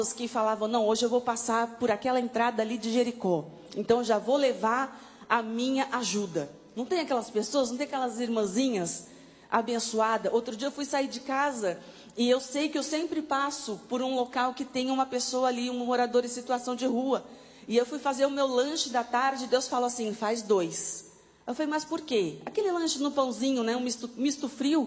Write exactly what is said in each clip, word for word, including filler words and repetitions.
que falavam, não, hoje eu vou passar por aquela entrada ali de Jericó, então eu já vou levar a minha ajuda. Não tem aquelas pessoas, não tem aquelas irmãzinhas abençoadas? Outro dia eu fui sair de casa e eu sei que eu sempre passo por um local que tem uma pessoa ali, um morador em situação de rua. E eu fui fazer o meu lanche da tarde, Deus falou assim, faz dois. Eu falei, mas por quê? Aquele lanche no pãozinho, né, um misto, misto frio.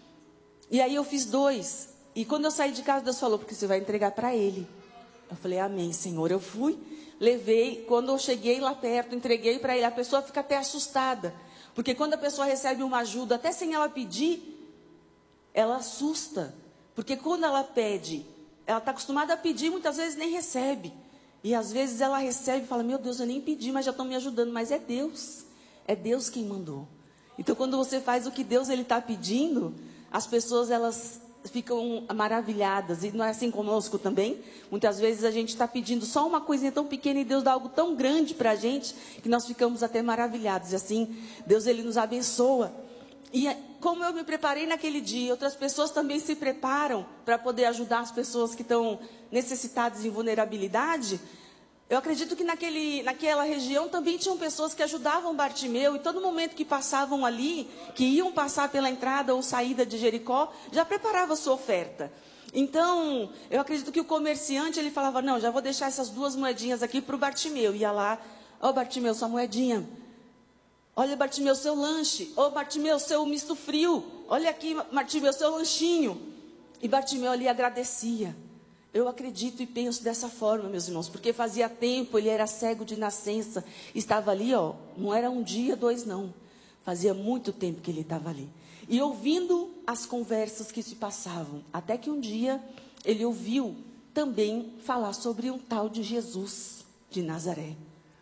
E aí eu fiz dois. E quando eu saí de casa, Deus falou, porque você vai entregar para ele. Eu falei, amém, Senhor. Eu fui, levei, quando eu cheguei lá perto, entreguei para ele. A pessoa fica até assustada. Porque quando a pessoa recebe uma ajuda, até sem ela pedir, ela assusta. Porque quando ela pede, ela está acostumada a pedir, muitas vezes nem recebe. E às vezes ela recebe e fala, meu Deus, eu nem pedi, mas já estão me ajudando. Mas é Deus, é Deus quem mandou. Então quando você faz o que Deus está pedindo, as pessoas elas ficam maravilhadas. E não é assim conosco também? Muitas vezes a gente está pedindo só uma coisinha tão pequena e Deus dá algo tão grande para a gente, que nós ficamos até maravilhados. E assim, Deus ele nos abençoa. E como eu me preparei naquele dia, outras pessoas também se preparam para poder ajudar as pessoas que estão necessitadas em vulnerabilidade. Eu acredito que naquele, naquela região também tinham pessoas que ajudavam Bartimeu. E todo momento que passavam ali, que iam passar pela entrada ou saída de Jericó, já preparava a sua oferta. Então, eu acredito que o comerciante, ele falava, não, já vou deixar essas duas moedinhas aqui para o Bartimeu. Ia lá, ó oh, Bartimeu, sua moedinha. Olha, Bartimeu, seu lanche. Ô, oh, Bartimeu, seu misto frio. Olha aqui, Bartimeu, seu lanchinho. E Bartimeu ali agradecia. Eu acredito e penso dessa forma, meus irmãos, porque fazia tempo, ele era cego de nascença. Estava ali, ó, não era um dia, dois, não. Fazia muito tempo que ele estava ali. E ouvindo as conversas que se passavam. Até que um dia, ele ouviu também falar sobre um tal de Jesus de Nazaré.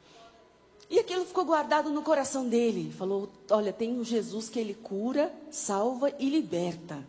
E aquilo ficou guardado no coração dele. Falou, olha, tem um Jesus que ele cura, salva e liberta.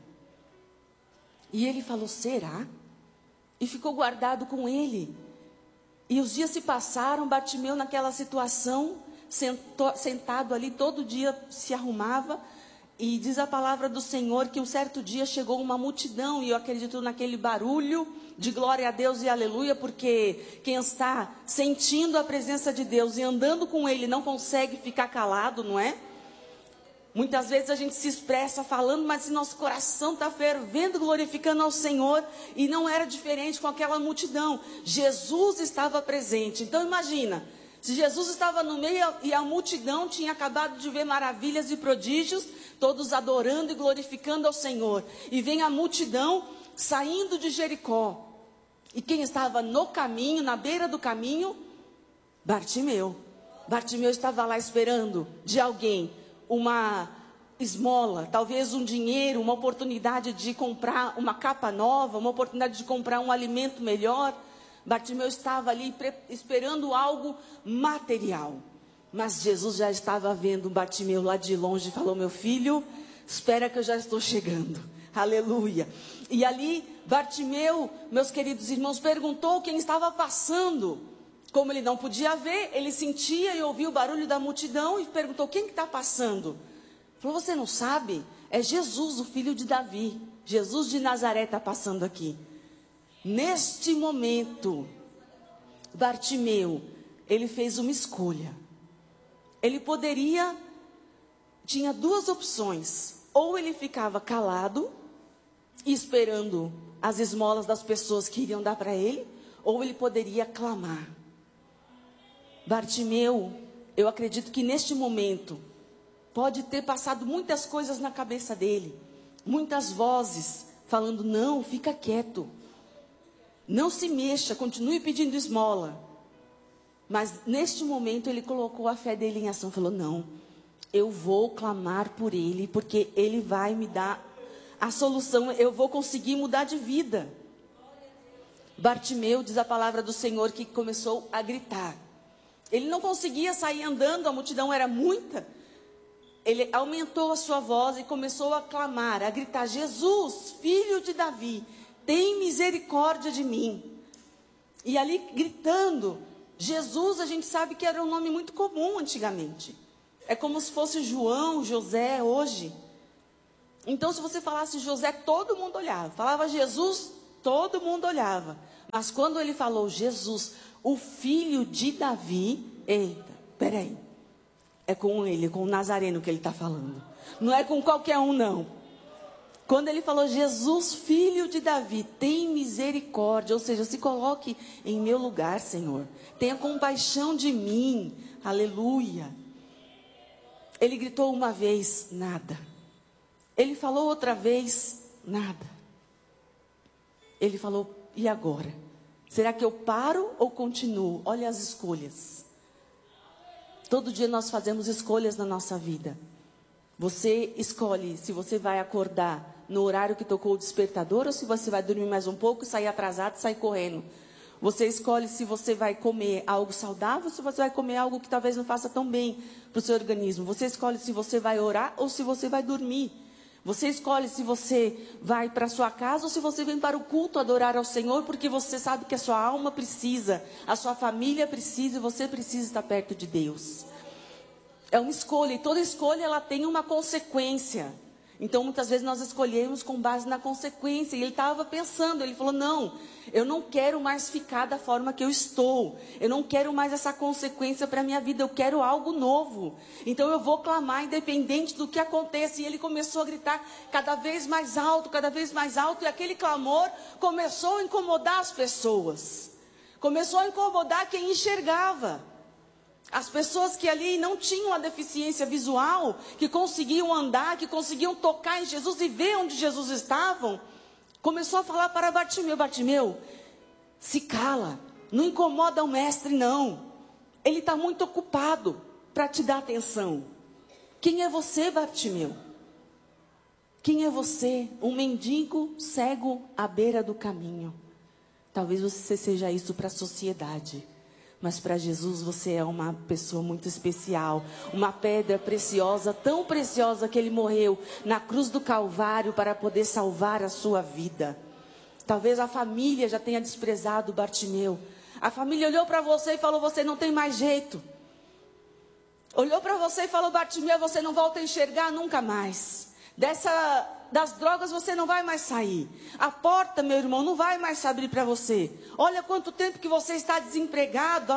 E ele falou, será? E ficou guardado com ele. E os dias se passaram, Bartimeu naquela situação, sentou, sentado ali, todo dia se arrumava. E diz a palavra do Senhor que um certo dia chegou uma multidão, e eu acredito naquele barulho de glória a Deus e aleluia, porque quem está sentindo a presença de Deus e andando com Ele não consegue ficar calado, não é? Muitas vezes a gente se expressa falando, mas se nosso coração está fervendo, glorificando ao Senhor, e não era diferente com aquela multidão. Jesus estava presente. Então imagina, se Jesus estava no meio e a multidão tinha acabado de ver maravilhas e prodígios, todos adorando e glorificando ao Senhor. E vem a multidão saindo de Jericó. E quem estava no caminho, na beira do caminho? Bartimeu. Bartimeu estava lá esperando de alguém uma esmola, talvez um dinheiro, uma oportunidade de comprar uma capa nova, uma oportunidade de comprar um alimento melhor. Bartimeu estava ali esperando algo material. Mas Jesus já estava vendo Bartimeu lá de longe e falou, meu filho, espera que eu já estou chegando. Aleluia. E ali Bartimeu, meus queridos irmãos, perguntou quem estava passando. Como ele não podia ver, ele sentia e ouvia o barulho da multidão e perguntou, quem está passando? Falou, você não sabe? É Jesus, o filho de Davi. Jesus de Nazaré está passando aqui. Neste momento, Bartimeu, ele fez uma escolha. Ele poderia, tinha duas opções. Ou ele ficava calado, esperando as esmolas das pessoas que iriam dar para ele, ou ele poderia clamar. Bartimeu, eu acredito que neste momento, pode ter passado muitas coisas na cabeça dele. Muitas vozes falando, não, fica quieto. Não se mexa, continue pedindo esmola. Mas neste momento ele colocou a fé dele em ação. Falou, não, eu vou clamar por ele, porque ele vai me dar a solução. Eu vou conseguir mudar de vida. Bartimeu, diz a palavra do Senhor, que começou a gritar. Ele não conseguia sair andando, a multidão era muita. Ele aumentou a sua voz e começou a clamar, a gritar, Jesus, filho de Davi, tem misericórdia de mim. E ali gritando, Jesus, a gente sabe que era um nome muito comum antigamente. É como se fosse João, José hoje. Então se você falasse José, todo mundo olhava. Falava Jesus, todo mundo olhava. Mas quando ele falou Jesus, o filho de Davi, eita, peraí. É com ele, com o Nazareno que ele está falando. Não é com qualquer um, não. Quando ele falou, Jesus, filho de Davi, tem misericórdia. Ou seja, se coloque em meu lugar, Senhor. Tenha compaixão de mim. Aleluia. Ele gritou uma vez, nada. Ele falou outra vez, nada. Ele falou, e agora? Será que eu paro ou continuo? Olha as escolhas. Todo dia nós fazemos escolhas na nossa vida. Você escolhe se você vai acordar no horário que tocou o despertador ou se você vai dormir mais um pouco, sair atrasado e sair correndo. Você escolhe se você vai comer algo saudável ou se você vai comer algo que talvez não faça tão bem para o seu organismo. Você escolhe se você vai orar ou se você vai dormir. Você escolhe se você vai para a sua casa ou se você vem para o culto adorar ao Senhor, porque você sabe que a sua alma precisa, a sua família precisa e você precisa estar perto de Deus. É uma escolha, e toda escolha ela tem uma consequência. Então muitas vezes nós escolhemos com base na consequência. E ele estava pensando, ele falou, não, eu não quero mais ficar da forma que eu estou. Eu não quero mais essa consequência para a minha vida, eu quero algo novo. Então eu vou clamar independente do que aconteça. E ele começou a gritar cada vez mais alto, cada vez mais alto. E aquele clamor começou a incomodar as pessoas. Começou a incomodar quem enxergava. As pessoas que ali não tinham a deficiência visual, que conseguiam andar, que conseguiam tocar em Jesus e ver onde Jesus estava, começou a falar para Bartimeu, Bartimeu, se cala, não incomoda o mestre não, ele está muito ocupado para te dar atenção. Quem é você, Bartimeu? Quem é você? Um mendigo cego à beira do caminho. Talvez você seja isso para a sociedade. Mas para Jesus você é uma pessoa muito especial, uma pedra preciosa, tão preciosa que ele morreu na cruz do Calvário para poder salvar a sua vida. Talvez a família já tenha desprezado Bartimeu. A família olhou para você e falou, você não tem mais jeito. Olhou para você e falou, Bartimeu, você não volta a enxergar nunca mais. Dessa, das drogas você não vai mais sair. A porta, meu irmão, não vai mais se abrir para você. Olha quanto tempo que você está desempregado.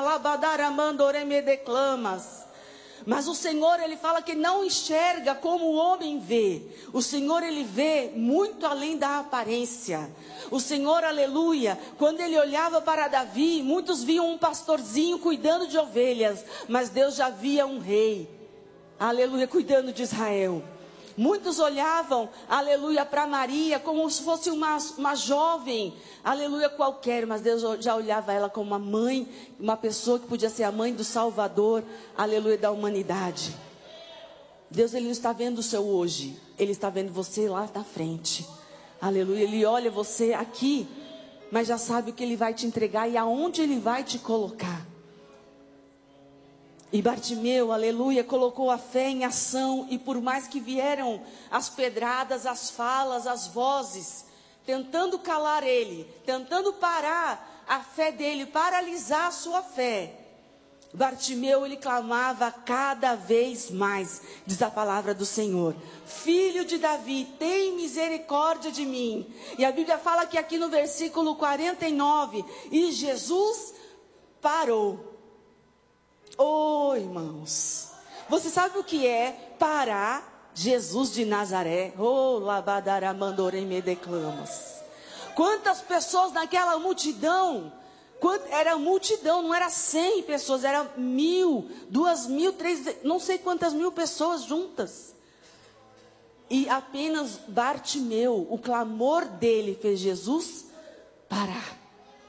Mas o Senhor, Ele fala que não enxerga como o homem vê. O Senhor, Ele vê muito além da aparência. O Senhor, aleluia, quando Ele olhava para Davi, muitos viam um pastorzinho cuidando de ovelhas. Mas Deus já via um rei, aleluia, cuidando de Israel. Muitos olhavam, aleluia, para Maria como se fosse uma, uma jovem, aleluia, qualquer. Mas Deus já olhava ela como uma mãe, uma pessoa que podia ser a mãe do Salvador, aleluia, da humanidade. Deus, Ele não está vendo o seu hoje, Ele está vendo você lá na frente. Aleluia, Ele olha você aqui, mas já sabe o que Ele vai te entregar e aonde Ele vai te colocar. E Bartimeu, aleluia, colocou a fé em ação. E por mais que vieram as pedradas, as falas, as vozes, tentando calar ele, tentando parar a fé dele, paralisar a sua fé, Bartimeu, ele clamava cada vez mais, diz a palavra do Senhor, filho de Davi, tem misericórdia de mim. E a Bíblia fala que aqui no versículo quarenta e nove, e Jesus parou. Oh, irmãos, você sabe o que é parar Jesus de Nazaré? Oh, labadaramandorem me declamas. Quantas pessoas naquela multidão? Quant, era multidão, não era cem pessoas, era mil, duas mil, três, não sei quantas mil pessoas juntas. E apenas Bartimeu, o clamor dele fez Jesus parar.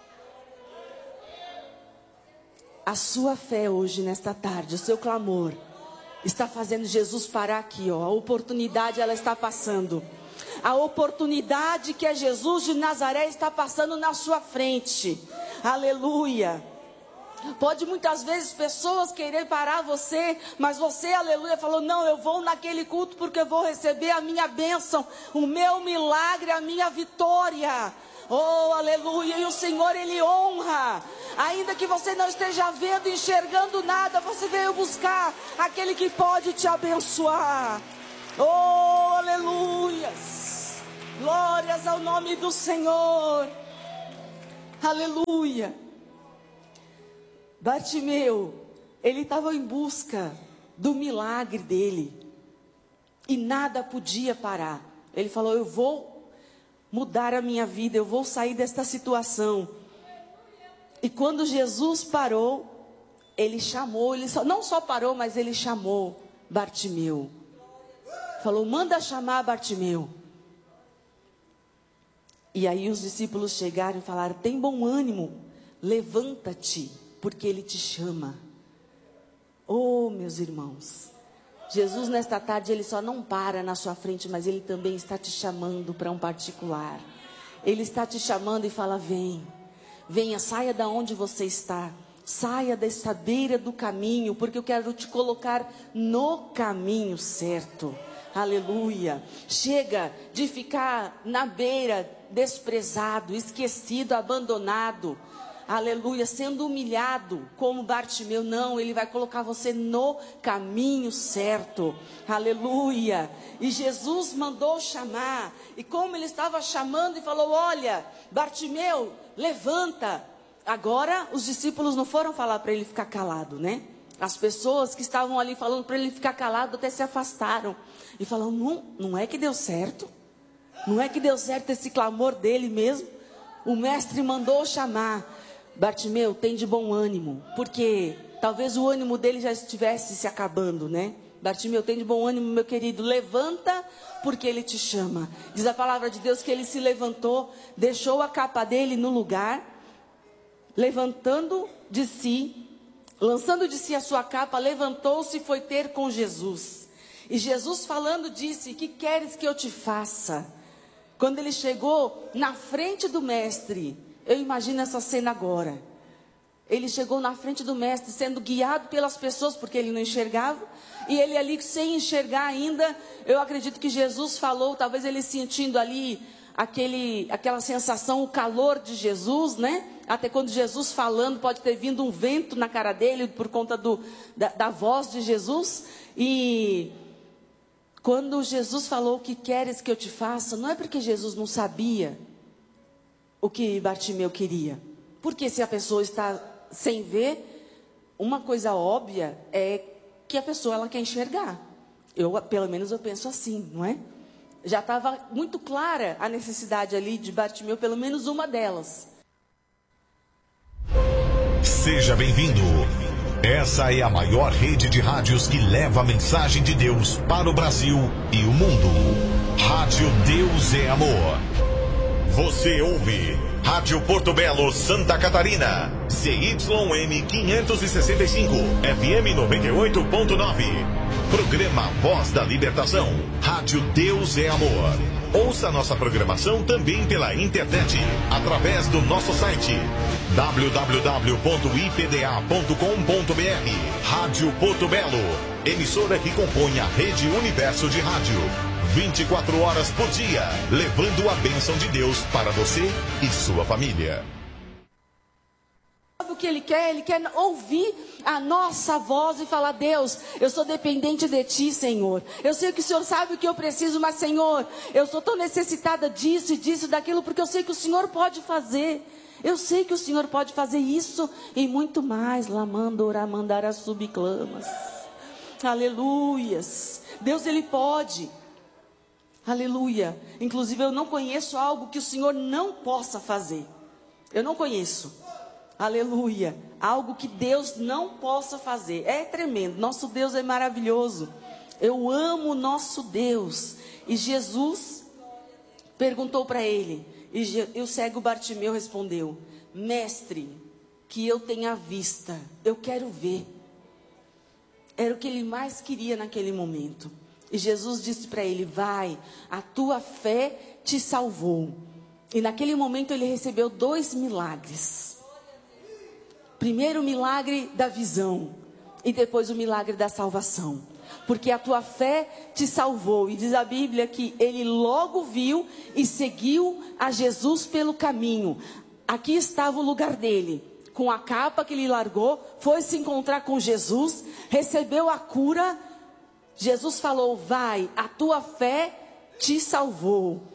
A sua fé hoje, nesta tarde, o seu clamor, está fazendo Jesus parar aqui, ó. A oportunidade, ela está passando. A oportunidade que é Jesus de Nazaré está passando na sua frente. Aleluia. Pode muitas vezes pessoas querer parar você, mas você, aleluia, falou, não, eu vou naquele culto porque eu vou receber a minha bênção, o meu milagre, a minha vitória. Oh, aleluia, e o Senhor, Ele honra, ainda que você não esteja vendo, enxergando nada, você veio buscar aquele que pode te abençoar. Oh, aleluias, glórias ao nome do Senhor. Aleluia. Bartimeu, ele estava em busca do milagre dele. E nada podia parar. Ele falou, eu vou mudar a minha vida, eu vou sair desta situação. E quando Jesus parou, ele chamou, ele só, não só parou, mas ele chamou Bartimeu. Falou, manda chamar Bartimeu. E aí os discípulos chegaram e falaram, tem bom ânimo, levanta-te, porque ele te chama. Oh, meus irmãos, Jesus nesta tarde, ele só não para na sua frente, mas ele também está te chamando para um particular. Ele está te chamando e fala, vem. Venha, saia da onde você está. Saia dessa beira do caminho, porque eu quero te colocar no caminho certo. Aleluia. Chega de ficar na beira, desprezado, esquecido, abandonado. Aleluia, sendo humilhado como Bartimeu. Não, ele vai colocar você no caminho certo. Aleluia. E Jesus mandou chamar. E como ele estava chamando e falou, olha, Bartimeu, levanta. Agora os discípulos não foram falar para ele ficar calado, né? As pessoas que estavam ali falando para ele ficar calado até se afastaram. E falaram, não, não é que deu certo? Não é que deu certo esse clamor dele mesmo? O mestre mandou chamar. Bartimeu, tem de bom ânimo, porque talvez o ânimo dele já estivesse se acabando, né? Bartimeu, tem de bom ânimo, meu querido, levanta, porque ele te chama. Diz a palavra de Deus que ele se levantou, deixou a capa dele no lugar, levantando de si, lançando de si a sua capa, levantou-se e foi ter com Jesus. E Jesus falando disse, que queres que eu te faça? Quando ele chegou na frente do mestre, eu imagino essa cena agora. Ele chegou na frente do mestre, sendo guiado pelas pessoas, porque ele não enxergava. E ele ali, sem enxergar ainda, eu acredito que Jesus falou, talvez ele sentindo ali, aquele, aquela sensação, o calor de Jesus, né? Até quando Jesus falando, pode ter vindo um vento na cara dele, por conta do, da, da voz de Jesus. E quando Jesus falou, o que queres que eu te faça? Não é porque Jesus não sabia o que Bartimeu queria. Porque se a pessoa está sem ver, uma coisa óbvia é que a pessoa ela quer enxergar. Eu, pelo menos eu penso assim, não é? Já estava muito clara a necessidade ali de Bartimeu, pelo menos uma delas. Seja bem-vindo. Essa é a maior rede de rádios que leva a mensagem de Deus para o Brasil e o mundo. Rádio Deus é Amor. Você ouve Rádio Porto Belo, Santa Catarina, C Y M quinhentos e sessenta e cinco, F M noventa e oito ponto nove. Programa Voz da Libertação, Rádio Deus é Amor. Ouça nossa programação também pela internet, através do nosso site w w w ponto i p d a ponto com ponto b r. Rádio Porto Belo, emissora que compõe a Rede Universo de Rádio. vinte e quatro horas por dia, levando a bênção de Deus para você e sua família. Sabe o que ele quer? Ele quer ouvir a nossa voz e falar, Deus, eu sou dependente de Ti, Senhor. Eu sei que o Senhor sabe o que eu preciso, mas, Senhor, eu sou tão necessitada disso e disso, daquilo, porque eu sei que o Senhor pode fazer. Eu sei que o Senhor pode fazer isso e muito mais. Lamandora mandara subclamas. Aleluias. Deus, Ele pode. Aleluia. Inclusive eu não conheço algo que o Senhor não possa fazer. Eu não conheço. Aleluia. Algo que Deus não possa fazer. É tremendo. Nosso Deus é maravilhoso. Eu amo o nosso Deus. E Jesus perguntou para ele. E, e o cego Bartimeu respondeu, mestre, que eu tenha vista. Eu quero ver. Era o que ele mais queria naquele momento. E Jesus disse para ele, vai, a tua fé te salvou. E naquele momento ele recebeu dois milagres. Primeiro o milagre da visão. E depois o milagre da salvação. Porque a tua fé te salvou. E diz a Bíblia que ele logo viu e seguiu a Jesus pelo caminho. Aqui estava o lugar dele. Com a capa que ele largou, foi se encontrar com Jesus, recebeu a cura. Jesus falou, vai, a tua fé te salvou.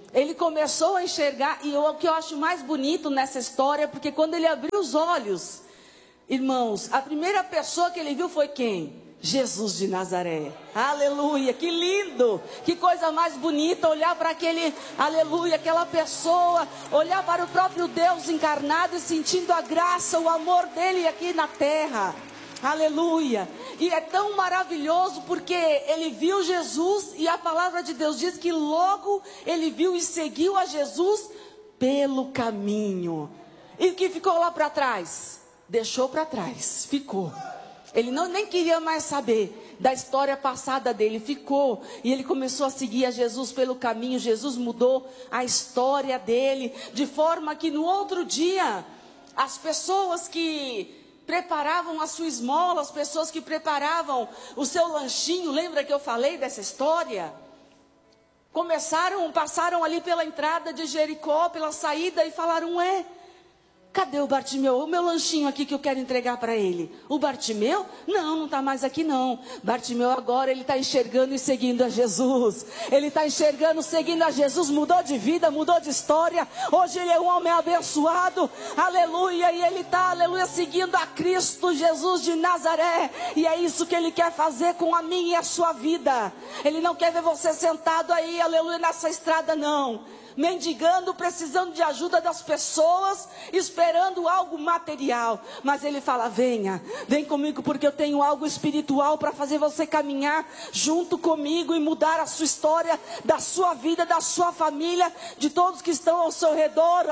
Ele começou a enxergar, e eu, o que eu acho mais bonito nessa história, porque quando ele abriu os olhos, irmãos, a primeira pessoa que ele viu foi quem? Jesus de Nazaré. Aleluia, que lindo, que coisa mais bonita olhar para aquele, aleluia, aquela pessoa, olhar para o próprio Deus encarnado e sentindo a graça, o amor dele aqui na terra. Aleluia. E é tão maravilhoso porque ele viu Jesus e a palavra de Deus diz que logo ele viu e seguiu a Jesus pelo caminho. E o que ficou lá para trás? Deixou para trás, ficou. Ele não, nem queria mais saber da história passada dele, ficou. E ele começou a seguir a Jesus pelo caminho. Jesus mudou a história dele, de forma que no outro dia, as pessoas que preparavam a sua esmola, as pessoas que preparavam o seu lanchinho, lembra que eu falei dessa história? Começaram, passaram ali pela entrada de Jericó, pela saída e falaram, ué, cadê o Bartimeu? O meu lanchinho aqui que eu quero entregar para ele. O Bartimeu? Não, não está mais aqui não. Bartimeu agora ele está enxergando e seguindo a Jesus. Ele está enxergando, seguindo a Jesus. Mudou de vida, mudou de história. Hoje ele é um homem abençoado. Aleluia. E ele está, aleluia, seguindo a Cristo Jesus de Nazaré. E é isso que ele quer fazer com a minha e a sua vida. Ele não quer ver você sentado aí, aleluia, nessa estrada não. Mendigando, precisando de ajuda das pessoas, esperando algo material. Mas ele fala, venha, vem comigo porque eu tenho algo espiritual para fazer você caminhar junto comigo e mudar a sua história, da sua vida, da sua família, de todos que estão ao seu redor.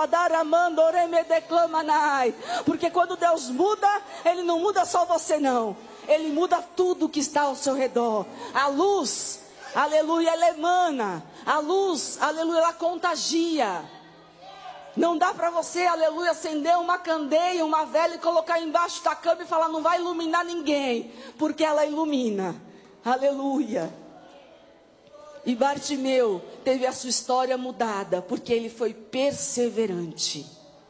Porque quando Deus muda, Ele não muda só você não, Ele muda tudo que está ao seu redor. A luz, aleluia, ela emana. A luz, aleluia, ela contagia. Não dá para você, aleluia, acender uma candeia, uma vela e colocar embaixo da cama e falar, não vai iluminar ninguém, porque ela ilumina. Aleluia. E Bartimeu teve a sua história mudada, porque ele foi perseverante.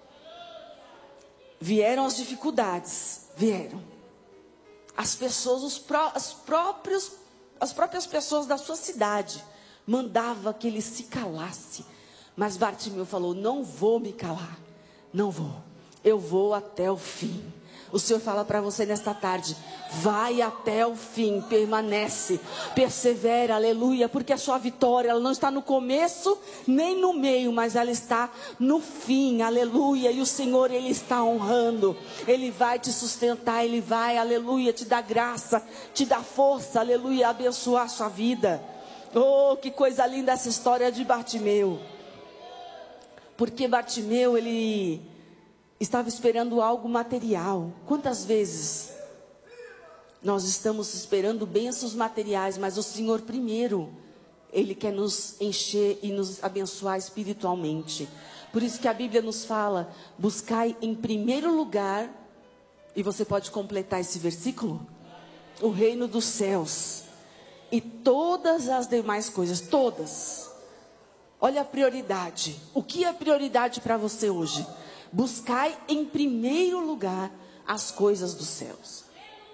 Vieram as dificuldades, vieram. As pessoas, os pró- as, próprios, as próprias pessoas da sua cidade mandava que ele se calasse. Mas Bartimeu falou, não vou me calar. Não vou. Eu vou até o fim. O Senhor fala para você nesta tarde, vai até o fim, permanece, persevera, aleluia, porque a sua vitória, ela não está no começo, nem no meio, mas ela está no fim, aleluia, e o Senhor, Ele está honrando, Ele vai te sustentar, Ele vai, aleluia, te dar graça, te dar força, aleluia, abençoar a sua vida. Oh, que coisa linda essa história de Bartimeu. Porque Bartimeu, ele estava esperando algo material. Quantas vezes nós estamos esperando bênçãos materiais, mas o Senhor primeiro, Ele quer nos encher e nos abençoar espiritualmente. Por isso que a Bíblia nos fala, buscai em primeiro lugar, e você pode completar esse versículo, o reino dos céus. E todas as demais coisas, todas. Olha a prioridade. O que é prioridade para você hoje? Buscai em primeiro lugar as coisas dos céus.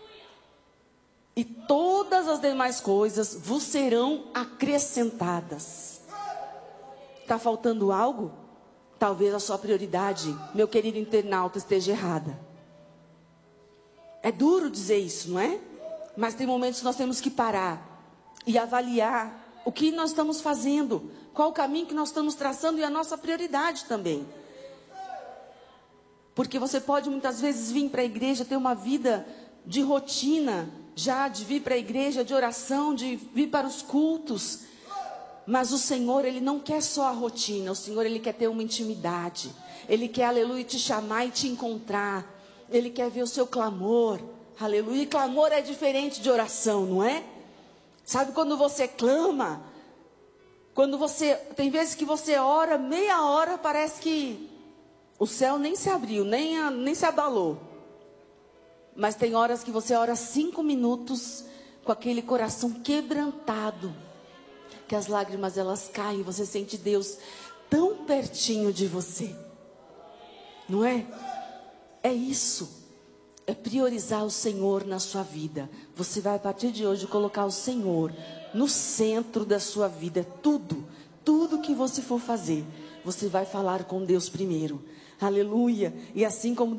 E todas as demais coisas vos serão acrescentadas. Está faltando algo? Talvez a sua prioridade, meu querido internauta, esteja errada. É duro dizer isso, não é? Mas tem momentos que nós temos que parar e avaliar o que nós estamos fazendo, qual o caminho que nós estamos traçando e a nossa prioridade também. Porque você pode muitas vezes vir para a igreja, ter uma vida de rotina, já de vir para a igreja, de oração, de vir para os cultos. Mas o Senhor, Ele não quer só a rotina, o Senhor, Ele quer ter uma intimidade. Ele quer, aleluia, te chamar e te encontrar. Ele quer ver o seu clamor, aleluia. E clamor é diferente de oração, não é? Sabe quando você clama, quando você, tem vezes que você ora, meia hora parece que o céu nem se abriu, nem, a, nem se abalou. Mas tem horas que você ora cinco minutos com aquele coração quebrantado, que as lágrimas elas caem, você sente Deus tão pertinho de você. Não é? É isso. É priorizar o Senhor na sua vida. Você vai a partir de hoje colocar o Senhor no centro da sua vida. Tudo, tudo que você for fazer, você vai falar com Deus primeiro. Aleluia. E assim como